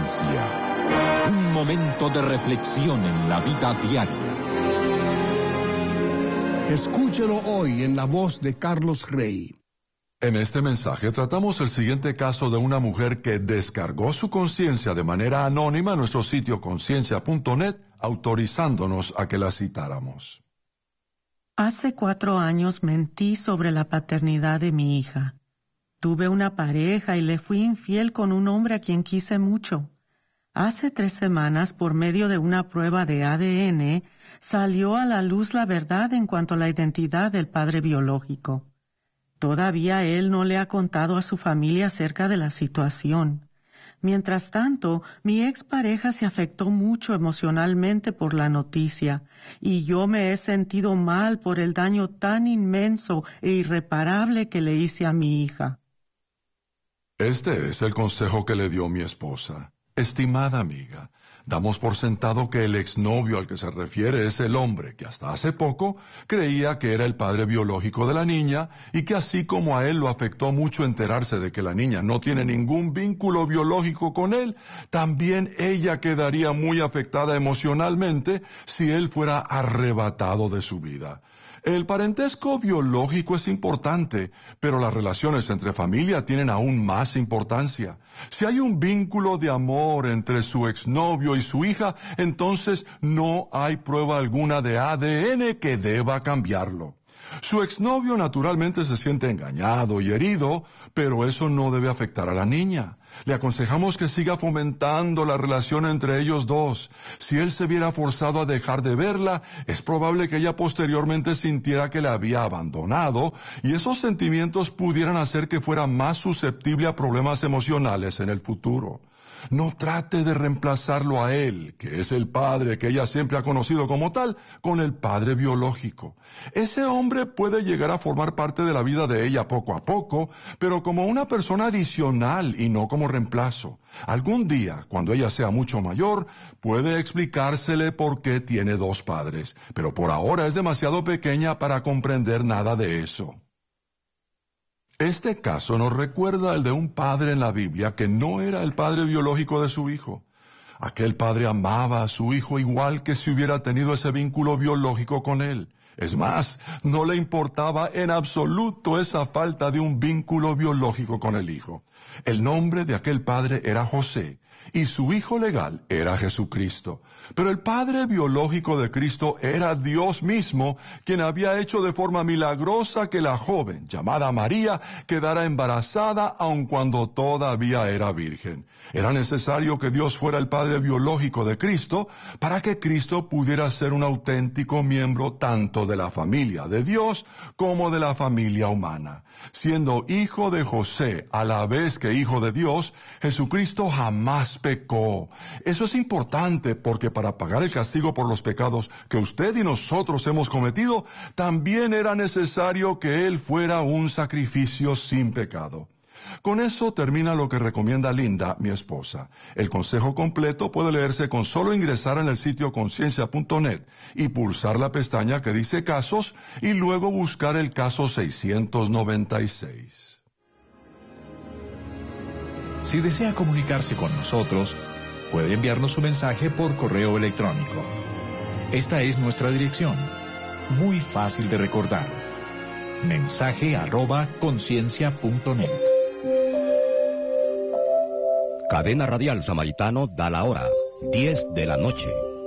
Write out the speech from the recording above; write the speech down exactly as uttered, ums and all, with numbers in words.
Conciencia. Un momento de reflexión en la vida diaria. Escúchelo hoy en la voz de Carlos Rey. En este mensaje tratamos el siguiente caso de una mujer que descargó su conciencia de manera anónima en nuestro sitio conciencia punto net, autorizándonos a que la citáramos. Hace cuatro años mentí sobre la paternidad de mi hija. Tuve una pareja y le fui infiel con un hombre a quien quise mucho. Hace tres semanas, por medio de una prueba de A D N, salió a la luz la verdad en cuanto a la identidad del padre biológico. Todavía él no le ha contado a su familia acerca de la situación. Mientras tanto, mi expareja se afectó mucho emocionalmente por la noticia, y yo me he sentido mal por el daño tan inmenso e irreparable que le hice a mi hija. Este es el consejo que le dio mi esposa. Estimada amiga, damos por sentado que el exnovio al que se refiere es el hombre que hasta hace poco creía que era el padre biológico de la niña y que así como a él lo afectó mucho enterarse de que la niña no tiene ningún vínculo biológico con él, también ella quedaría muy afectada emocionalmente si él fuera arrebatado de su vida. El parentesco biológico es importante, pero las relaciones entre familia tienen aún más importancia. Si hay un vínculo de amor entre su exnovio y su hija, entonces no hay prueba alguna de A D N que deba cambiarlo. Su exnovio naturalmente se siente engañado y herido, pero eso no debe afectar a la niña. Le aconsejamos que siga fomentando la relación entre ellos dos. Si él se viera forzado a dejar de verla, es probable que ella posteriormente sintiera que la había abandonado y esos sentimientos pudieran hacer que fuera más susceptible a problemas emocionales en el futuro. No trate de reemplazarlo a él, que es el padre que ella siempre ha conocido como tal, con el padre biológico. Ese hombre puede llegar a formar parte de la vida de ella poco a poco, pero como una persona adicional y no como reemplazo. Algún día, cuando ella sea mucho mayor, puede explicársele por qué tiene dos padres, pero por ahora es demasiado pequeña para comprender nada de eso. Este caso nos recuerda el de un padre en la Biblia que no era el padre biológico de su hijo. Aquel padre amaba a su hijo igual que si hubiera tenido ese vínculo biológico con él. Es más, no le importaba en absoluto esa falta de un vínculo biológico con el hijo. El nombre de aquel padre era José, y su hijo legal era Jesucristo. Pero el padre biológico de Cristo era Dios mismo, quien había hecho de forma milagrosa que la joven, llamada María, quedara embarazada aun cuando todavía era virgen. Era necesario que Dios fuera el padre biológico de Cristo para que Cristo pudiera ser un auténtico miembro tanto de la familia de Dios como de la familia humana. Siendo hijo de José a la vez que hijo de Dios, Jesucristo jamás pecó. Eso es importante porque para pagar el castigo por los pecados que usted y nosotros hemos cometido, también era necesario que Él fuera un sacrificio sin pecado. Con eso termina lo que recomienda Linda, mi esposa. El consejo completo puede leerse con solo ingresar en el sitio conciencia punto net y pulsar la pestaña que dice casos y luego buscar el caso seiscientos noventa y seis. Si desea comunicarse con nosotros, puede enviarnos su mensaje por correo electrónico. Esta es nuestra dirección, muy fácil de recordar. Mensaje arroba conciencia punto net. Cadena Radial Samaritano da la hora, diez de la noche.